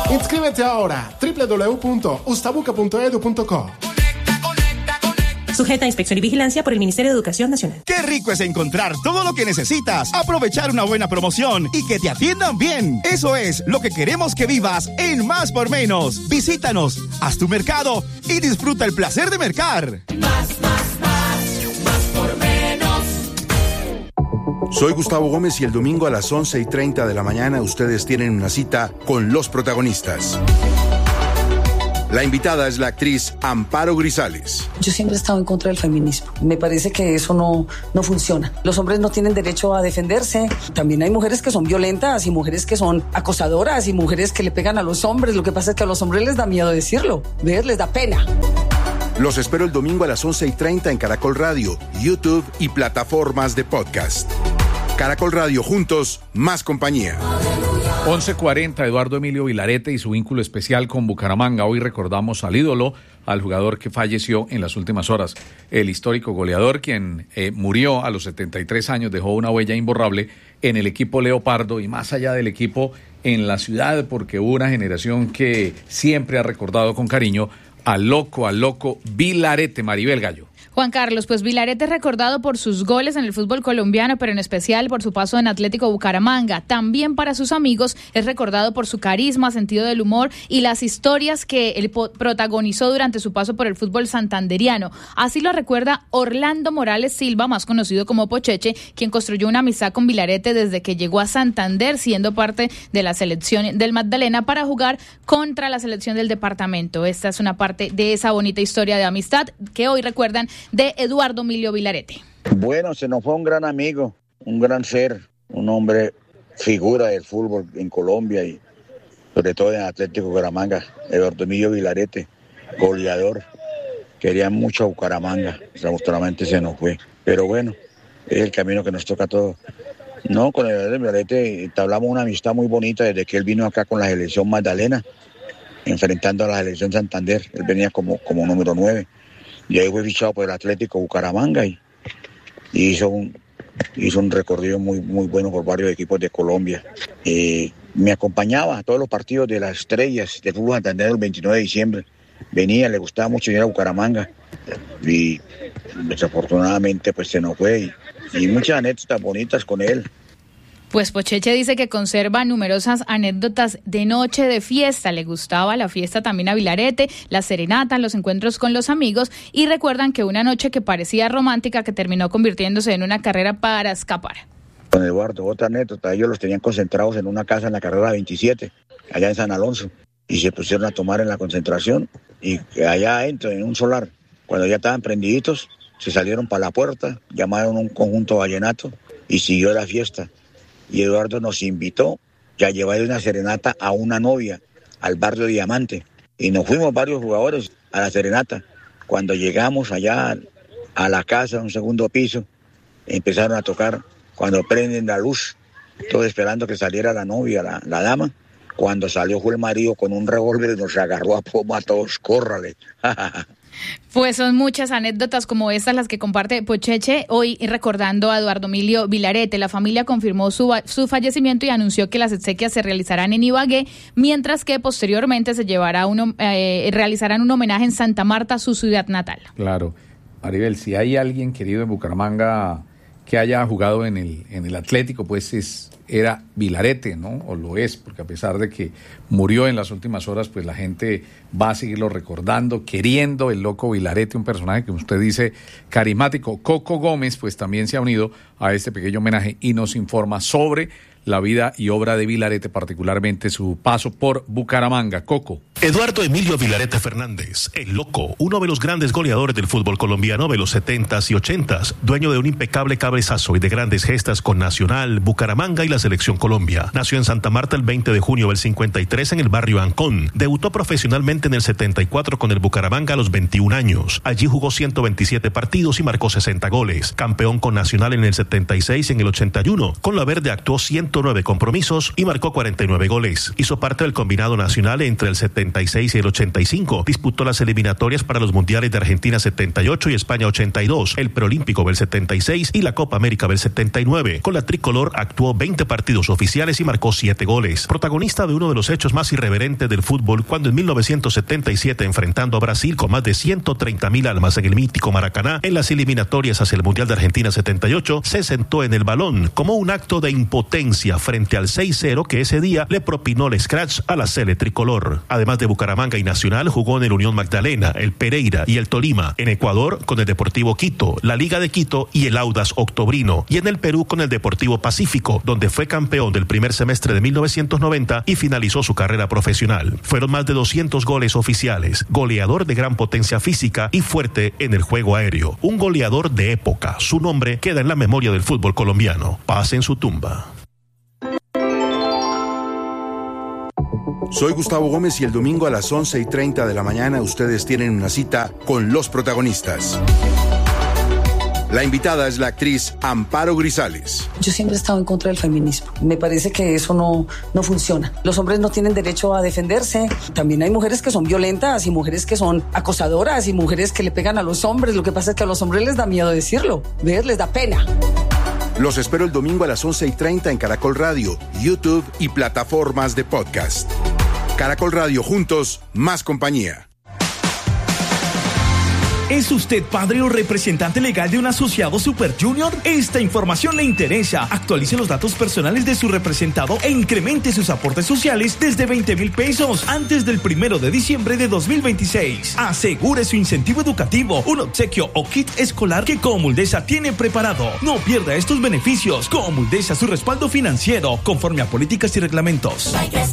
Inscríbete ahora, www.ustabuca.edu.co. Sujeta a inspección y vigilancia por el Ministerio de Educación Nacional. ¡Qué rico es encontrar todo lo que necesitas! Aprovechar una buena promoción y que te atiendan bien. Eso es lo que queremos que vivas en Más por Menos. Visítanos, haz tu mercado y disfruta el placer de mercar. Más por menos. Soy Gustavo Gómez y el domingo a las 11:30 de la mañana ustedes tienen una cita con los protagonistas. La invitada es la actriz Amparo Grisales. Yo siempre he estado en contra del feminismo. Me parece que eso no funciona. Los hombres no tienen derecho a defenderse. También hay mujeres que son violentas y mujeres que son acosadoras y mujeres que le pegan a los hombres. Lo que pasa es que a los hombres les da miedo decirlo. ¿Ves? Les da pena. Los espero el domingo a las 11:30 en Caracol Radio, YouTube y plataformas de podcast. Caracol Radio, juntos, más compañía. 11:40, Eduardo Emilio Vilarete y su vínculo especial con Bucaramanga. Hoy recordamos al ídolo, al jugador que falleció en las últimas horas. El histórico goleador, quien murió a los 73 años, dejó una huella imborrable en el equipo Leopardo y más allá del equipo en la ciudad, porque hubo una generación que siempre ha recordado con cariño al loco Vilarete. Maribel Gallo. Juan Carlos, pues Vilarete es recordado por sus goles en el fútbol colombiano, pero en especial por su paso en Atlético Bucaramanga. También para sus amigos es recordado por su carisma, sentido del humor y las historias que él protagonizó durante su paso por el fútbol santanderiano. Así lo recuerda Orlando Morales Silva, más conocido como Pocheche, quien construyó una amistad con Vilarete desde que llegó a Santander, siendo parte de la selección del Magdalena para jugar contra la selección del departamento. Esta es una parte de esa bonita historia de amistad que hoy recuerdan de Eduardo Emilio Vilarete. Bueno, se nos fue un gran amigo, un gran ser, un hombre figura del fútbol en Colombia y sobre todo en Atlético Bucaramanga. Eduardo Emilio Vilarete, goleador, quería mucho a Bucaramanga, desafortunadamente se nos fue, pero bueno, es el camino que nos toca a todos. No, con Eduardo Vilarete entablamos una amistad muy bonita desde que él vino acá con la selección Magdalena, enfrentando a la selección Santander. Él venía como número 9. Y ahí fue fichado por el Atlético Bucaramanga y hizo un recorrido muy bueno por varios equipos de Colombia. Me acompañaba a todos los partidos de las estrellas del fútbol Santander el 29 de diciembre. Venía, le gustaba mucho ir a Bucaramanga y desafortunadamente pues se nos fue y muchas anécdotas bonitas con él. Pues Pocheche dice que conserva numerosas anécdotas de noche de fiesta. Le gustaba la fiesta también a Vilarete, las serenatas, los encuentros con los amigos y recuerdan que una noche que parecía romántica que terminó convirtiéndose en una carrera para escapar. Con Eduardo, otra anécdota, ellos los tenían concentrados en una casa en la carrera 27, allá en San Alonso, y se pusieron a tomar en la concentración y allá adentro, en un solar, cuando ya estaban prendiditos, se salieron para la puerta, llamaron a un conjunto vallenato y siguió la fiesta. Y Eduardo nos invitó a llevar una serenata a una novia al barrio Diamante. Y nos fuimos varios jugadores a la serenata. Cuando llegamos allá a la casa, un segundo piso, empezaron a tocar. Cuando prenden la luz, todos esperando que saliera la novia, la dama. Cuando salió fue el marido con un revólver y nos agarró a pomo a todos, córrale. Pues son muchas anécdotas como estas las que comparte Pocheche hoy recordando a Eduardo Emilio Vilarete. La familia confirmó su fallecimiento y anunció que las exequias se realizarán en Ibagué, mientras que posteriormente se realizarán un homenaje en Santa Marta, su ciudad natal. Claro. Maribel, si hay alguien querido en Bucaramanga que haya jugado en el Atlético, pues era Vilarete, ¿no? O lo es, porque a pesar de que murió en las últimas horas, pues la gente va a seguirlo recordando, queriendo el loco Vilarete, un personaje que usted dice carismático. Coco Gómez, pues también se ha unido a este pequeño homenaje y nos informa sobre la vida y obra de Vilarete, particularmente su paso por Bucaramanga. Coco. Eduardo Emilio Vilarete Fernández, el loco, uno de los grandes goleadores del fútbol colombiano de los 70s y 80s, dueño de un impecable cabezazo y de grandes gestas con Nacional, Bucaramanga y la Selección Colombia. Nació en Santa Marta el 20 de junio del 53 en el barrio Ancón. Debutó profesionalmente en el 74 con el Bucaramanga a los 21 años. Allí jugó 127 partidos y marcó 60 goles. Campeón con Nacional en el 76 y en el 81. Con la verde actuó 109 compromisos y marcó 49 goles. Hizo parte del combinado nacional entre el 70 76 y el 85. Disputó las eliminatorias para los mundiales de Argentina 78 y España 82, el preolímpico del 76 y la Copa América del 79. Con la tricolor actuó 20 partidos oficiales y marcó 7 goles. Protagonista de uno de los hechos más irreverentes del fútbol cuando en 1977, enfrentando a Brasil con más de 130.000 almas en el mítico Maracaná, en las eliminatorias hacia el Mundial de Argentina 78, se sentó en el balón como un acto de impotencia frente al 6-0 que ese día le propinó el scratch a la Sele tricolor. Además de Bucaramanga y Nacional, jugó en el Unión Magdalena, el Pereira y el Tolima. En Ecuador, con el Deportivo Quito, la Liga de Quito y el Audax Octobrino. Y en el Perú, con el Deportivo Pacífico, donde fue campeón del primer semestre de 1990 y finalizó su carrera profesional. Fueron más de 200 goles oficiales, goleador de gran potencia física y fuerte en el juego aéreo. Un goleador de época. Su nombre queda en la memoria del fútbol colombiano. Paz en su tumba. Soy Gustavo Gómez y el domingo a las 11:30 de la mañana ustedes tienen una cita con los protagonistas. La invitada es la actriz Amparo Grisales. Yo siempre he estado en contra del feminismo. Me parece que eso no funciona. Los hombres no tienen derecho a defenderse. También hay mujeres que son violentas y mujeres que son acosadoras y mujeres que le pegan a los hombres. Lo que pasa es que a los hombres les da miedo decirlo. ¿Ves? Les da pena. Los espero el domingo a las 11:30 en Caracol Radio, YouTube y plataformas de podcast. Caracol Radio, juntos, más compañía. ¿Es usted padre o representante legal de un asociado Super Junior? Esta información le interesa. Actualice los datos personales de su representado e incremente sus aportes sociales desde 20,000 pesos antes del 1 de diciembre de 2026. Asegure su incentivo educativo, un obsequio o kit escolar que Comuldesa tiene preparado. No pierda estos beneficios. Comuldesa, su respaldo financiero, conforme a políticas y reglamentos.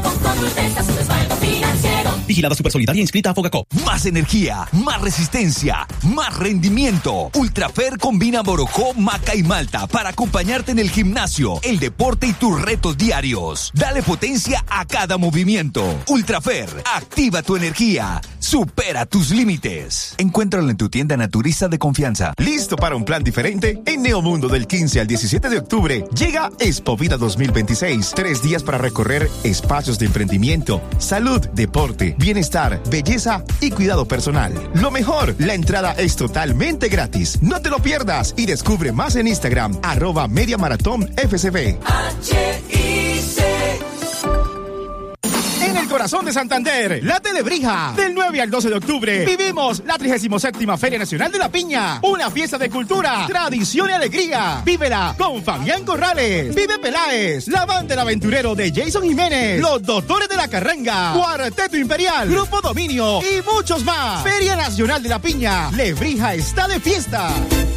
Vigilada Supersolidaria inscrita a Fogacop. Más energía, más resistencia, más rendimiento. Ultrafer combina Morocco, maca y malta para acompañarte en el gimnasio, el deporte y tus retos diarios. Dale potencia a cada movimiento. Ultrafer, activa tu energía. Supera tus límites. Encuéntralo en tu tienda naturista de confianza. ¿Listo para un plan diferente? En Neomundo del 15 al 17 de octubre llega Expo Vida 2026. 3 días para recorrer espacios de emprendimiento, salud, deporte, bienestar, belleza y cuidado personal. Lo mejor, la entrada es totalmente gratis. No te lo pierdas y descubre más en Instagram, @MediaMarathonFCB. En el corazón de Santander, la Telebrija. Del 9 al 12 de octubre, vivimos la 37ª Feria Nacional de la Piña. Una fiesta de cultura, tradición y alegría. Vívela con Fabián Corrales, Vive Peláez, la banda del aventurero de Jason Jiménez, los Doctores de la Carranga, Cuarteto Imperial, Grupo Dominio y muchos más. Feria Nacional de la Piña. Lebrija está de fiesta.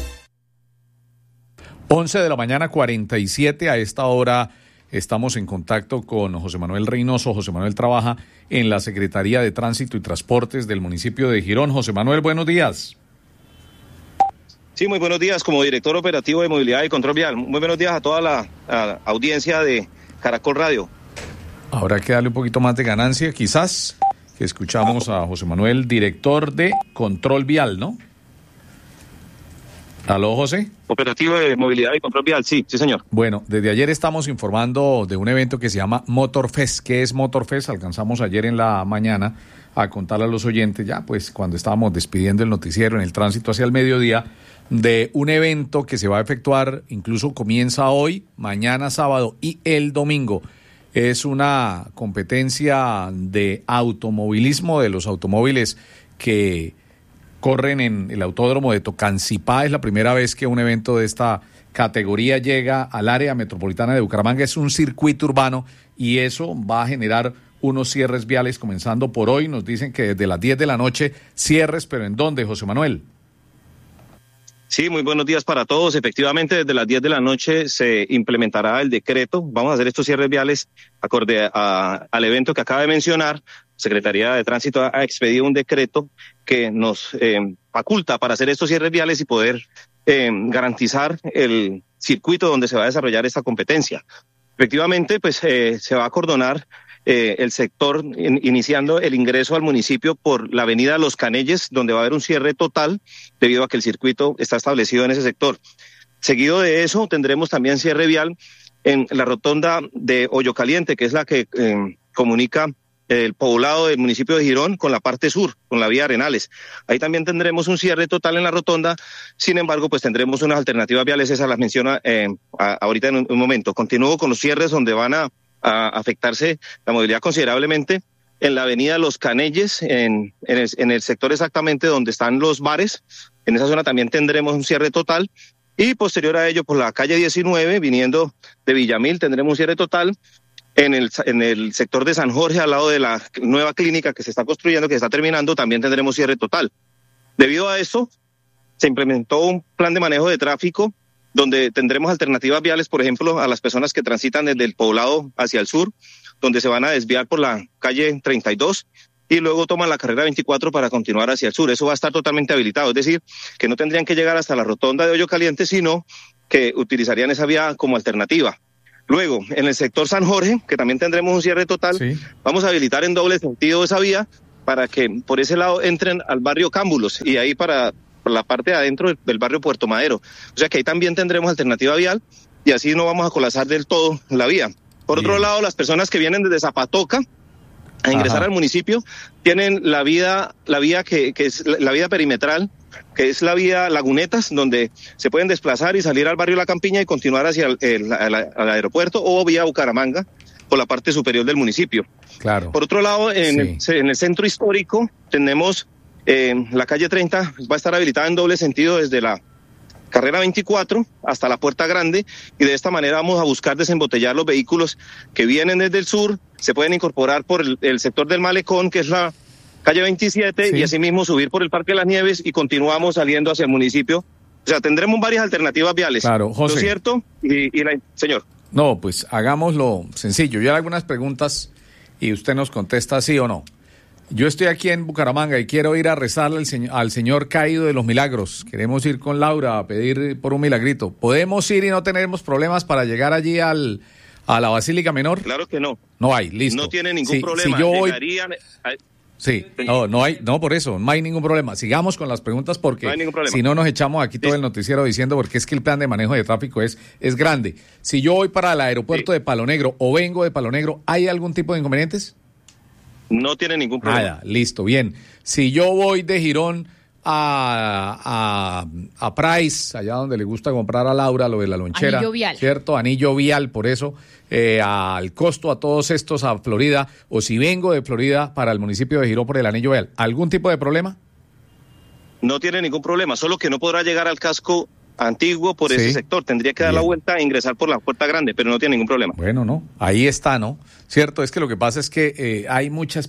11 de la mañana, 47 a esta hora. Estamos en contacto con José Manuel Reynoso. José Manuel trabaja en la Secretaría de Tránsito y Transportes del municipio de Girón. José Manuel, buenos días. Sí, muy buenos días como director operativo de Movilidad y Control Vial. Muy buenos días a toda la audiencia de Caracol Radio. Habrá que darle un poquito más de ganancia, quizás, que escuchamos a José Manuel, director de Control Vial, ¿no? ¿Aló, José? Operativo de Movilidad y Control Vial, sí, señor. Bueno, desde ayer estamos informando de un evento que se llama Motorfest. ¿Qué es Motorfest? Alcanzamos ayer en la mañana a contarle a los oyentes, ya pues cuando estábamos despidiendo el noticiero en el tránsito hacia el mediodía, de un evento que se va a efectuar, incluso comienza hoy, mañana sábado y el domingo. Es una competencia de automovilismo, de los automóviles que corren en el autódromo de Tocancipá. Es la primera vez que un evento de esta categoría llega al área metropolitana de Bucaramanga. Es un circuito urbano y eso va a generar unos cierres viales comenzando por hoy. Nos dicen que desde las 10 de la noche cierres, pero ¿en dónde, José Manuel? Sí, muy buenos días para todos. Efectivamente, desde las 10 de la noche se implementará el decreto. Vamos a hacer estos cierres viales acorde al evento que acaba de mencionar. Secretaría de Tránsito ha expedido un decreto que nos faculta para hacer estos cierres viales y poder garantizar el circuito donde se va a desarrollar esta competencia. Efectivamente, pues se va a acordonar el sector iniciando el ingreso al municipio por la avenida Los Canelles, donde va a haber un cierre total debido a que el circuito está establecido en ese sector. Seguido de eso tendremos también cierre vial en la rotonda de Hoyo Caliente, que es la que comunica el poblado del municipio de Girón con la parte sur, con la vía Arenales. Ahí también tendremos un cierre total en la rotonda, sin embargo, pues tendremos unas alternativas viales, esas las menciona ahorita en un momento. Continúo con los cierres donde van a afectarse la movilidad considerablemente. En la avenida Los Canelles, en el sector exactamente donde están los bares, en esa zona también tendremos un cierre total. Y posterior a ello, por la calle 19, viniendo de Villamil, tendremos un cierre total. En el sector de San Jorge, al lado de la nueva clínica que se está construyendo, que se está terminando, también tendremos cierre total. Debido a esto, se implementó un plan de manejo de tráfico donde tendremos alternativas viales, por ejemplo, a las personas que transitan desde el poblado hacia el sur, donde se van a desviar por la calle 32 y luego toman la carrera 24 para continuar hacia el sur. Eso va a estar totalmente habilitado, es decir, que no tendrían que llegar hasta la rotonda de Hoyo Caliente, sino que utilizarían esa vía como alternativa. Luego, en el sector San Jorge, que también tendremos un cierre total, vamos a habilitar en doble sentido esa vía para que por ese lado entren al barrio Cámbulos y ahí por la parte de adentro del barrio Puerto Madero. O sea que ahí también tendremos alternativa vial y así no vamos a colapsar del todo la vía. Por otro lado, las personas que vienen desde Zapatoca a ingresar al municipio tienen la vía que es la vía perimetral, que es la vía Lagunetas, donde se pueden desplazar y salir al barrio La Campiña y continuar hacia el aeropuerto, o vía Bucaramanga por la parte superior del municipio. Claro. Por otro lado, en el centro histórico tenemos la calle 30, va a estar habilitada en doble sentido desde la carrera 24 hasta la Puerta Grande, y de esta manera vamos a buscar desembotellar los vehículos que vienen desde el sur, se pueden incorporar por el sector del Malecón, que es la calle 27, y asimismo subir por el Parque de las Nieves y continuamos saliendo hacia el municipio. O sea, tendremos varias alternativas viales. Claro, José. ¿No es cierto? Señor. No, pues hagámoslo sencillo. Yo haré algunas preguntas y usted nos contesta sí o no. Yo estoy aquí en Bucaramanga y quiero ir a rezarle al señor caído de los milagros. Queremos ir con Laura a pedir por un milagrito. ¿Podemos ir y no tenemos problemas para llegar allí a la Basílica Menor? Claro que no. No hay, listo. No tiene ningún problema. Si yo voy... Sí, no, por eso, no hay ningún problema. Sigamos con las preguntas porque si no nos echamos aquí todo el noticiero diciendo porque es que el plan de manejo de tráfico es grande. Si yo voy para el aeropuerto de Palo Negro o vengo de Palo Negro, ¿hay algún tipo de inconvenientes? No tiene ningún problema. Nada, listo, bien. Si yo voy de Girón a Price, allá donde le gusta comprar a Laura lo de la lonchera, Anillo Vial. ¿cierto? Anillo Vial, por eso, al costo a todos estos a Florida, o si vengo de Florida para el municipio de Girón por el Anillo Vial, ¿algún tipo de problema? No tiene ningún problema, solo que no podrá llegar al casco antiguo por ese sector, tendría que dar la vuelta e ingresar por la Puerta Grande, pero no tiene ningún problema. Bueno, no, ahí está, ¿no? Cierto, es que lo que pasa es que hay mucha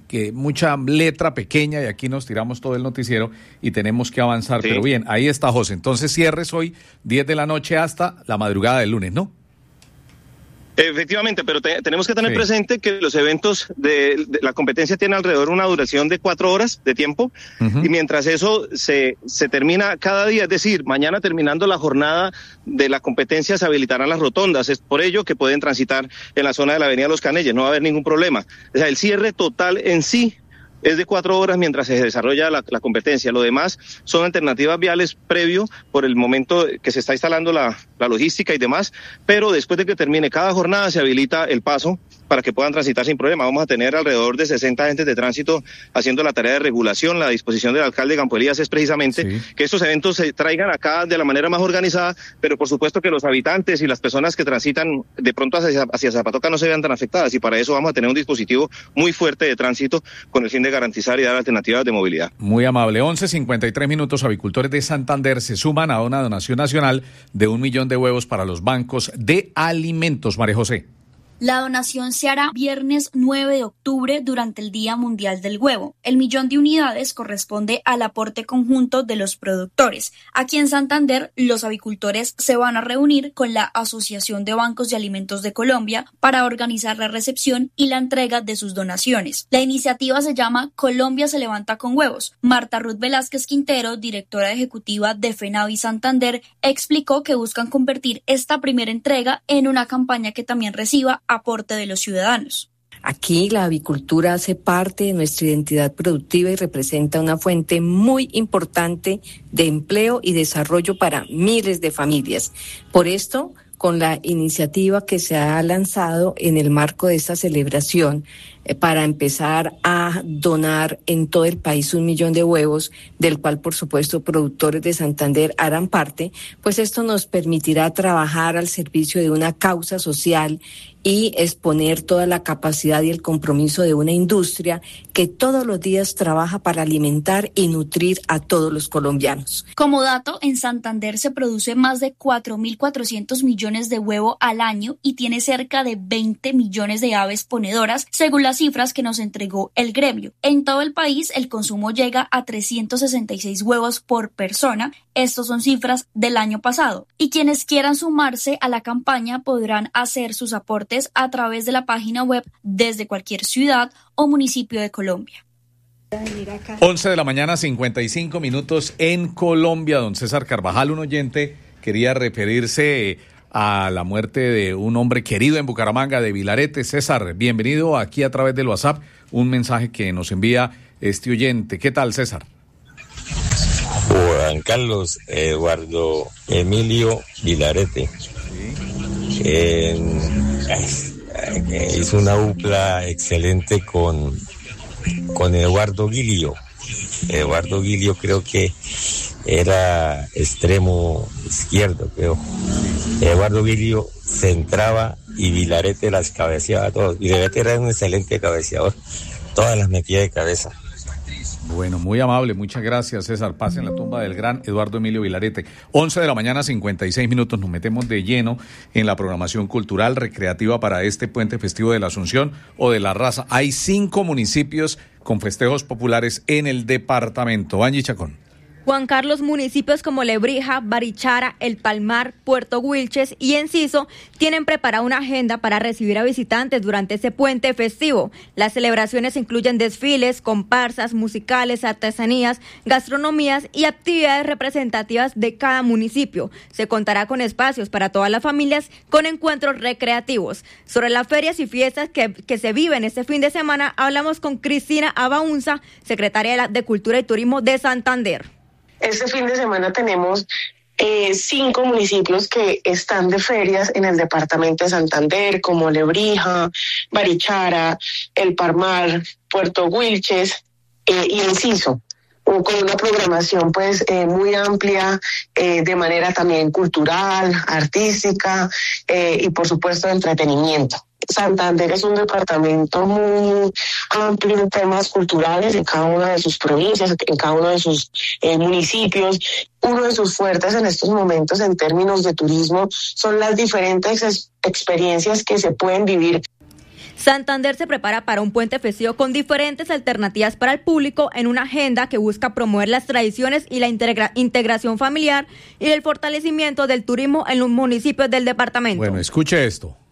letra pequeña y aquí nos tiramos todo el noticiero y tenemos que avanzar, pero bien, ahí está José, entonces cierres hoy 10 de la noche hasta la madrugada del lunes, ¿no? Efectivamente, pero tenemos que tener presente que los eventos de la competencia tienen alrededor de una duración de 4 horas de tiempo, y mientras eso se termina cada día, es decir, mañana terminando la jornada de la competencia se habilitarán las rotondas, es por ello que pueden transitar en la zona de la avenida Los Canelles, no va a haber ningún problema. O sea, el cierre total en sí es de 4 horas mientras se desarrolla la competencia. Lo demás son alternativas viales previo por el momento que se está instalando la logística y demás, pero después de que termine cada jornada se habilita el paso para que puedan transitar sin problema. Vamos a tener alrededor de 60 agentes de tránsito haciendo la tarea de regulación. La disposición del alcalde de Campo Elías es precisamente que estos eventos se traigan acá de la manera más organizada, pero por supuesto que los habitantes y las personas que transitan de pronto hacia Zapatoca no se vean tan afectadas, y para eso vamos a tener un dispositivo muy fuerte de tránsito con el fin de garantizar y dar alternativas de movilidad. Muy amable. 11:53 minutos. Avicultores de Santander se suman a una donación nacional de 1 millón de huevos para los bancos de alimentos. María José. La donación se hará viernes 9 de octubre durante el Día Mundial del Huevo. El 1.000.000 de unidades corresponde al aporte conjunto de los productores. Aquí en Santander, los avicultores se van a reunir con la Asociación de Bancos de Alimentos de Colombia para organizar la recepción y la entrega de sus donaciones. La iniciativa se llama Colombia se levanta con huevos. Marta Ruth Velázquez Quintero, directora ejecutiva de FENAVI Santander, explicó que buscan convertir esta primera entrega en una campaña que también reciba aporte de los ciudadanos. Aquí la avicultura hace parte de nuestra identidad productiva y representa una fuente muy importante de empleo y desarrollo para miles de familias. Por esto, con la iniciativa que se ha lanzado en el marco de esta celebración, para empezar a donar en todo el país 1 millón de huevos, del cual por supuesto productores de Santander harán parte, pues esto nos permitirá trabajar al servicio de una causa social y exponer toda la capacidad y el compromiso de una industria que todos los días trabaja para alimentar y nutrir a todos los colombianos. Como dato, en Santander se produce más de 4.400 millones de huevo al año y tiene cerca de 20 millones de aves ponedoras, según las cifras que nos entregó el gremio. En todo el país, el consumo llega a 366 huevos por persona. Estos son cifras del año pasado. Y quienes quieran sumarse a la campaña podrán hacer sus aportes a través de la página web desde cualquier ciudad o municipio de Colombia. 11 de la mañana, 55 minutos en Colombia. Don César Carvajal, un oyente, quería referirse a la muerte de un hombre querido en Bucaramanga, de Vilarete. César, bienvenido aquí a través del WhatsApp. Un mensaje que nos envía este oyente. ¿Qué tal, César? Juan Carlos Eduardo Emilio Vilarete. Hizo una dupla excelente con Eduardo Gilio. Eduardo Gilio creo que era extremo izquierdo, creo. Eduardo Gilio centraba y Vilarete las cabeceaba todas. Vilarete era un excelente cabeceador, todas las metía de cabeza. Bueno, muy amable, muchas gracias, César. Paz en la tumba del gran Eduardo Emilio Vilarete. 11 de la mañana, 56 minutos. Nos metemos de lleno en la programación cultural recreativa para este puente festivo de la Asunción o de la Raza. Hay 5 municipios con festejos populares en el departamento. Angie Chacón. Juan Carlos, municipios como Lebrija, Barichara, El Palmar, Puerto Wilches y Enciso tienen preparada una agenda para recibir a visitantes durante ese puente festivo. Las celebraciones incluyen desfiles, comparsas, musicales, artesanías, gastronomías y actividades representativas de cada municipio. Se contará con espacios para todas las familias con encuentros recreativos. Sobre las ferias y fiestas que se viven este fin de semana, hablamos con Cristina Abaunza, secretaria de Cultura y Turismo de Santander. Este fin de semana tenemos 5 municipios que están de ferias en el departamento de Santander, como Lebrija, Barichara, El Palmar, Puerto Wilches y Enciso, con una programación pues muy amplia, de manera también cultural, artística y por supuesto de entretenimiento. Santander es un departamento muy amplio en temas culturales en cada una de sus provincias, en cada uno de sus municipios. Uno de sus fuertes en estos momentos en términos de turismo son las diferentes experiencias que se pueden vivir. Santander se prepara para un puente festivo con diferentes alternativas para el público en una agenda que busca promover las tradiciones y la integración familiar y el fortalecimiento del turismo en los municipios del departamento. Bueno, escuche esto.